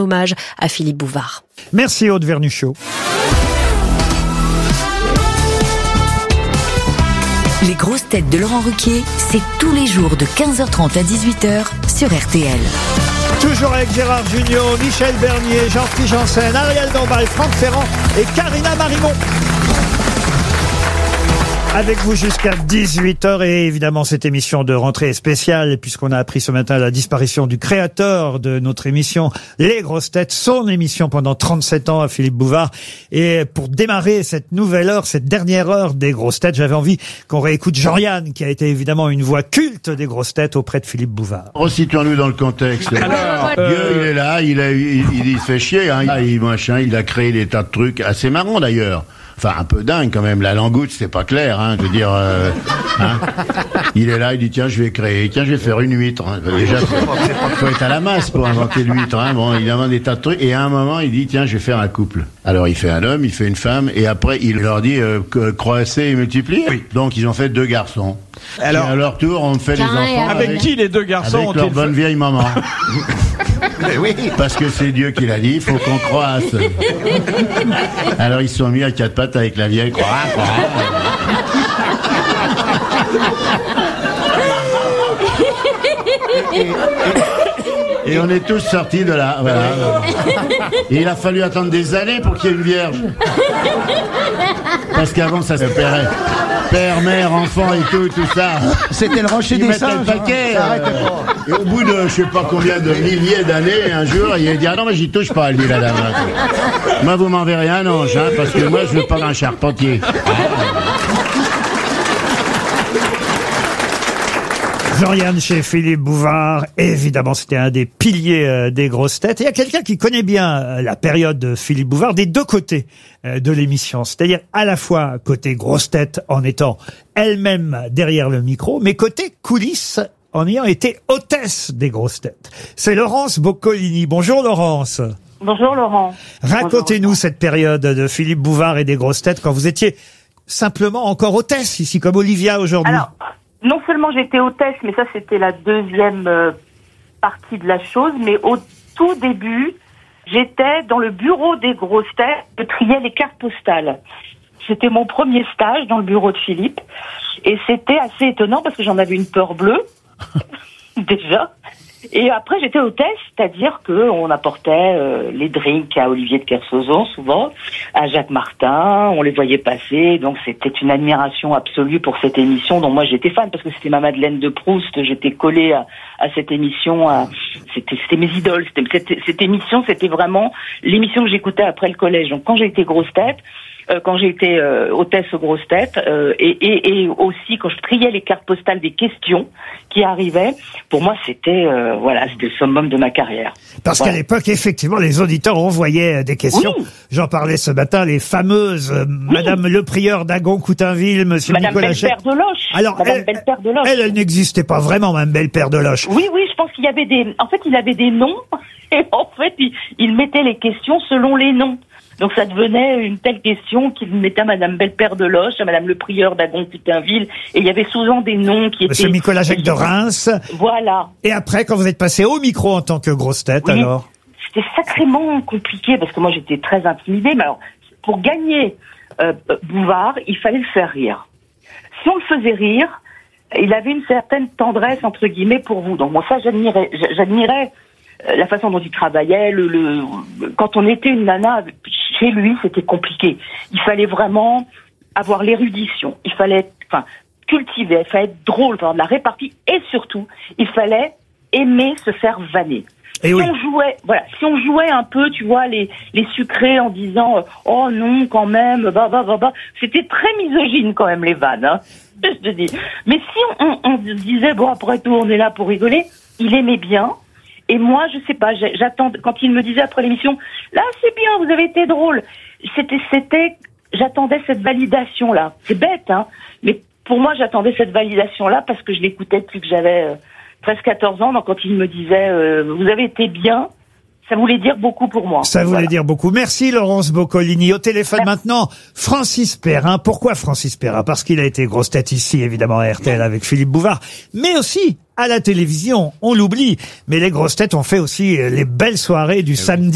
hommage à Philippe Bouvard. Merci Aude Vernuchot. Les grosses têtes de Laurent Ruquier, c'est tous les jours de 15h30 à 18h sur RTL. Toujours avec Gérard Jugnot, Michel Bernier, Jean-Philippe Janssen, Ariel Dombal, Franck Ferrand et Karina Marimon. Avec vous jusqu'à 18h et évidemment cette émission de rentrée est spéciale puisqu'on a appris ce matin la disparition du créateur de notre émission Les Grosses Têtes, son émission pendant 37 ans à Philippe Bouvard. Et pour démarrer cette nouvelle heure, cette dernière heure des Grosses Têtes, j'avais envie qu'on réécoute Jean-Yann qui a été évidemment une voix culte des Grosses Têtes auprès de Philippe Bouvard. Resituons-nous dans le contexte. Alors, Dieu, il est là, il se fait chier, hein, il a créé des tas de trucs assez marrants d'ailleurs. Enfin, un peu dingue quand même. La langouste, c'est pas clair, hein. Je veux dire, hein. Il est là, il dit tiens, je vais faire une huître. Hein. Déjà, faut être à la masse pour inventer l'huître. Hein. Bon, il invente des tas de trucs. Et à un moment, il dit tiens, je vais faire un couple. Alors, il fait un homme, il fait une femme, et après, il leur dit croisser et multiplier. Oui. Donc, ils ont fait 2 garçons. Alors, et à leur tour, on fait des enfants. Avec qui les 2 garçons avec leur bonne vieille maman. Mais oui, parce que c'est Dieu qui l'a dit, il faut qu'on croisse. Alors ils se sont mis à 4 pattes avec la vieille. Et on est tous sortis de là. Voilà. Et il a fallu attendre des années pour qu'il y ait une vierge. Parce qu'avant ça se paierait. Père, mère, enfant et tout ça. C'était le rocher des singes. Le paquet. Et au bout de je sais pas combien de milliers d'années, un jour, il a dit ah non mais j'y touche pas, elle dit la dame. Moi vous m'enverrez un ange, hein, parce que moi je veux pas d'un charpentier. Jean-Yann chez Philippe Bouvard, évidemment c'était un des piliers des Grosses Têtes. Et il y a quelqu'un qui connaît bien la période de Philippe Bouvard des 2 côtés de l'émission. C'est-à-dire à la fois côté Grosses Têtes en étant elle-même derrière le micro, mais côté coulisses en ayant été hôtesse des Grosses Têtes. C'est Laurence Boccolini. Bonjour Laurence. Bonjour Laurent. Racontez-nous cette période de Philippe Bouvard et des Grosses Têtes quand vous étiez simplement encore hôtesse ici comme Olivia aujourd'hui. Alors, non seulement j'étais hôtesse, mais ça c'était la deuxième partie de la chose, mais au tout début, j'étais dans le bureau des Grosses Têtes, je triais les cartes postales. C'était mon premier stage dans le bureau de Philippe, et c'était assez étonnant parce que j'en avais une peur bleue, déjà. Et après j'étais hôtesse, c'est-à-dire que on apportait les drinks à Olivier de Kersauzon souvent, à Jacques Martin, on les voyait passer, donc c'était une admiration absolue pour cette émission dont moi j'étais fan parce que c'était ma Madeleine de Proust, j'étais collée à cette émission, c'était mes idoles, cette émission c'était vraiment l'émission que j'écoutais après le collège. Donc quand j'ai été Grosse Tête, quand j'ai été hôtesse aux Grosses Têtes et aussi quand je triais les cartes postales des questions qui arrivaient, pour moi c'était c'était le summum de ma carrière. Parce qu'à l'époque effectivement les auditeurs envoyaient des questions. Oui. J'en parlais ce matin, les fameuses Madame Le Prieur d'Agon-Coutainville, Monsieur Madame Nicolas Belle-Père de Loche. Alors Madame Belle-Père de Loche. Elle n'existait pas vraiment, Madame Belle-Père de Loche. Oui, je pense qu'il y avait il avait des noms et en fait il mettait les questions selon les noms. Donc ça devenait une telle question qu'il mettait à Madame Belle-Père de Loche, à Madame Le Prieur d'Agon-Coutainville, et il y avait souvent des noms qui étaient... Monsieur Nicolas Jacques de Reims. Voilà. Et après, quand vous êtes passé au micro en tant que Grosse Tête, alors? C'était sacrément compliqué, parce que moi j'étais très intimidée, mais alors, pour gagner Bouvard, il fallait le faire rire. Si on le faisait rire, il avait une certaine tendresse, entre guillemets, pour vous. Donc moi ça, j'admirais la façon dont il travaillait, quand on était une nana chez lui, c'était compliqué. Il fallait vraiment avoir l'érudition, il fallait cultiver, il fallait être drôle, avoir de la répartie, et surtout, il fallait aimer se faire vanner. Et si on jouait un peu, tu vois, les sucrés en disant oh non quand même, c'était très misogyne quand même les vannes, hein. Je te dis. Mais si on disait bon après tout on est là pour rigoler, il aimait bien. Et moi, je sais pas, j'attends, quand il me disait après l'émission, là, c'est bien, vous avez été drôle. J'attendais cette validation-là. C'est bête, hein. Mais pour moi, j'attendais cette validation-là parce que je l'écoutais depuis que j'avais 13-14 ans. Donc quand il me disait, vous avez été bien, ça voulait dire beaucoup pour moi. Ça voulait dire beaucoup. Merci Laurence Boccolini. Au téléphone maintenant, Francis Perrin. Pourquoi Francis Perrin? Parce qu'il a été Grosse Tête ici, évidemment, à RTL avec Philippe Bouvard. Mais aussi à la télévision. On l'oublie. Mais les Grosses Têtes ont fait aussi les belles soirées du samedi.